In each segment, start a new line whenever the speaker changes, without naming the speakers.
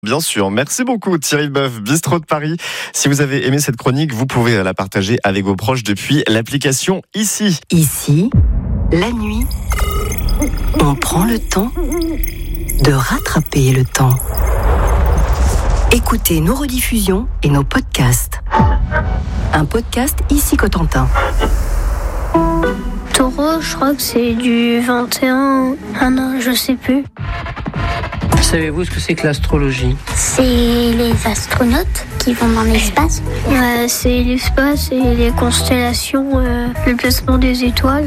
Bien sûr, merci beaucoup Thierry Boeuf, Bistrot de Paris. Si vous avez aimé cette chronique, vous pouvez la partager avec vos proches depuis l'application Ici.
Ici, la nuit, on prend le temps de rattraper le temps. Écoutez nos rediffusions et nos podcasts. Un podcast Ici Cotentin.
Taureau, je crois que c'est du 21. Ah non, je sais plus.
Savez-vous ce que c'est que l'astrologie ?
C'est les astronautes qui vont dans l'espace.
C'est l'espace et les constellations, le placement des étoiles.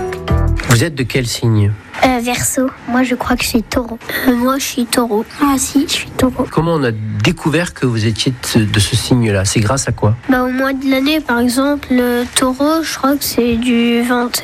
Vous êtes de quel signe ?
Verseau. Moi, je crois que je suis taureau.
Moi, je suis taureau.
Ah si, je suis taureau.
Comment on a découvert que vous étiez de ce signe-là ? C'est grâce à quoi ?
Au mois de l'année, par exemple, le taureau, je crois que c'est du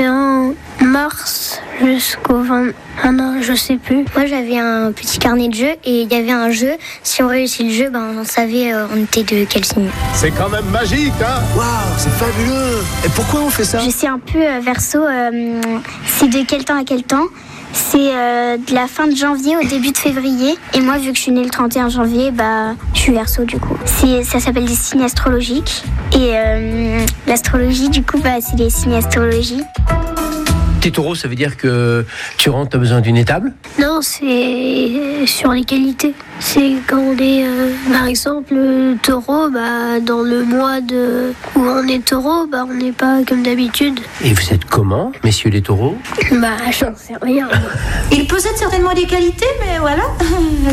21 mars jusqu'au 20... Ah non, je sais plus.
Moi, j'avais un petit carnet de jeux et il y avait un jeu. Si on réussit le jeu, on savait on était de quel signe.
C'est quand même magique, hein ?
Waouh, c'est fabuleux. Et pourquoi on fait ça ?
Je sais un peu Verseau, c'est de quel temps à quel temps. C'est de la fin de janvier au début de février. Et moi, vu que je suis née le 31 janvier, je suis Verseau du coup. Ça s'appelle des signes astrologiques. Et l'astrologie, du coup, c'est les signes astrologiques.
T'es taureau, ça veut dire que tu rentres, t'as besoin d'une étable ?
Non, c'est sur les qualités. C'est quand on est, par exemple, taureau, dans le mois où on est taureau, on n'est pas comme d'habitude.
Et vous êtes comment, messieurs les taureaux ?
J'en sais rien.
Il possède certainement des qualités, mais voilà. Lesquelles ?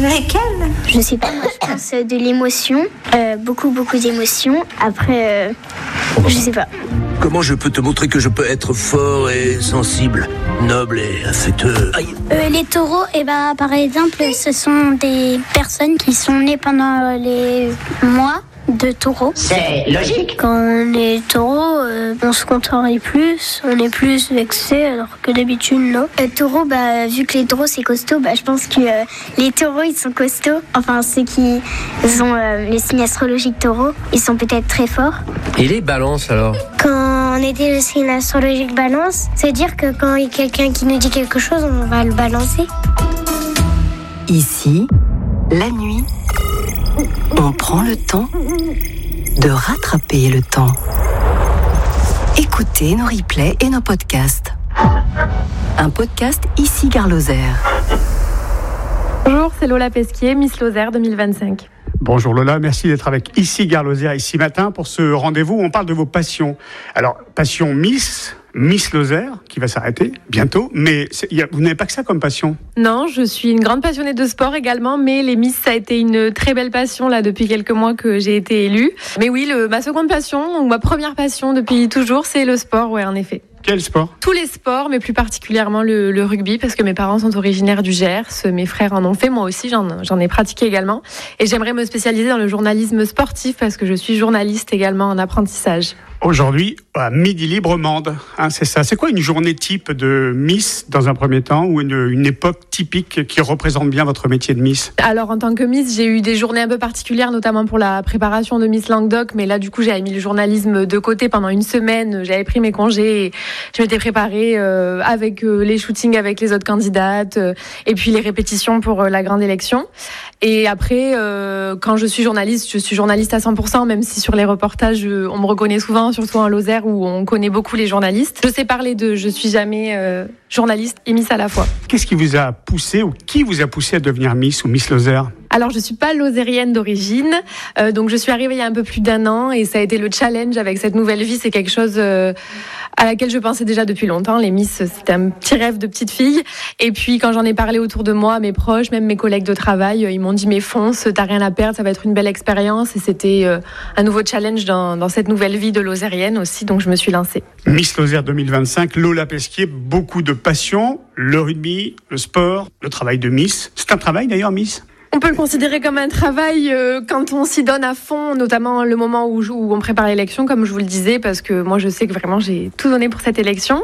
Je sais pas, moi je pense de l'émotion, beaucoup d'émotions. Après, je sais pas.
Comment je peux te montrer que je peux être fort et sensible, noble et affectueux ?
Les taureaux, par exemple, ce sont des personnes qui sont nées pendant les mois de taureau.
C'est logique.
Quand on est taureau, on se contrarie plus, on est plus vexé, alors que d'habitude, non.
Taureau, vu que les taureaux c'est costaud, je pense que les taureaux ils sont costauds. Enfin, ceux qui ont les signes astrologiques taureau, ils sont peut-être très forts.
Et les balances alors ?
Quand on était le signe astrologique balance, c'est-à-dire que quand il y a quelqu'un qui nous dit quelque chose, on va le balancer.
Ici, la nuit, on prend le temps de rattraper le temps. Écoutez nos replays et nos podcasts. Un podcast Ici Gare Lozère.
Bonjour, c'est Lola Pesquier, Miss Lozère 2025.
Bonjour Lola, merci d'être avec Ici Gare Lozère, ici matin pour ce rendez-vous où on parle de vos passions. Alors, passion Miss Lozère, qui va s'arrêter bientôt, mais vous n'avez pas que ça comme passion ?
Non, je suis une grande passionnée de sport également, mais les Miss, ça a été une très belle passion là depuis quelques mois que j'ai été élue. Mais oui, ma seconde passion, ou ma première passion depuis toujours, c'est le sport, en effet.
Quel sport ?
Tous les sports, mais plus particulièrement le rugby, parce que mes parents sont originaires du Gers, mes frères en ont fait, moi aussi j'en ai pratiqué également. Et j'aimerais me spécialiser dans le journalisme sportif, parce que je suis journaliste également en apprentissage.
Aujourd'hui, à Midi Libre Mande, c'est ça. C'est quoi une journée type de Miss dans un premier temps, ou une époque typique qui représente bien votre métier de Miss ?
Alors en tant que Miss, j'ai eu des journées un peu particulières, notamment pour la préparation de Miss Languedoc, mais là du coup j'avais mis le journalisme de côté pendant une semaine, j'avais pris mes congés et je m'étais préparée avec les shootings avec les autres candidates et puis les répétitions pour la grande élection. Et après, quand je suis journaliste à 100%, même si sur les reportages, on me reconnaît souvent, surtout en Lozère où on connaît beaucoup les journalistes. Je sais parler d'eux, je suis jamais journaliste et Miss à la fois.
Qu'est-ce qui vous a poussé ou qui vous a poussé à devenir Miss ou Miss Lozère ?
Alors, je suis pas lozérienne d'origine, donc je suis arrivée il y a un peu plus d'1 an et ça a été le challenge avec cette nouvelle vie. C'est quelque chose à laquelle je pensais déjà depuis longtemps. Les Miss, c'était un petit rêve de petite fille. Et puis, quand j'en ai parlé autour de moi, mes proches, même mes collègues de travail, ils m'ont dit « Mais fonce, t'as rien à perdre, ça va être une belle expérience. » Et c'était un nouveau challenge dans cette nouvelle vie de lozérienne aussi, donc je me suis lancée.
Miss Lozère 2025, Lola Pesquier, beaucoup de passion, le rugby, le sport, le travail de Miss. C'est un travail d'ailleurs, Miss ?
On peut le considérer comme un travail quand on s'y donne à fond, notamment le moment où on prépare l'élection, comme je vous le disais, parce que moi je sais que vraiment j'ai tout donné pour cette élection.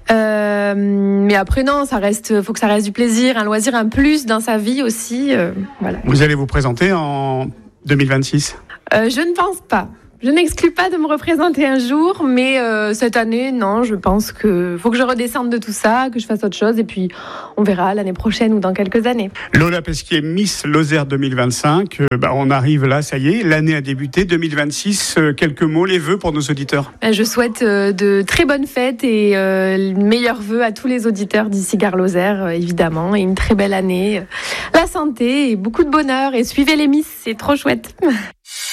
Mais après non, faut que ça reste du plaisir, un loisir, un plus dans sa vie aussi. Voilà.
Vous allez vous présenter en 2026 ?
Je ne pense pas. Je n'exclus pas de me représenter un jour, mais cette année, non, je pense qu'il faut que je redescende de tout ça, que je fasse autre chose, et puis on verra l'année prochaine ou dans quelques années.
Lola Pesquier, Miss Lozère 2025, on arrive là, ça y est, l'année a débuté, 2026, quelques mots, les vœux pour nos auditeurs.
Je souhaite de très bonnes fêtes et meilleurs vœux à tous les auditeurs d'ici Gare-Lozère, évidemment, et une très belle année, la santé et beaucoup de bonheur, et suivez les Miss, c'est trop chouette.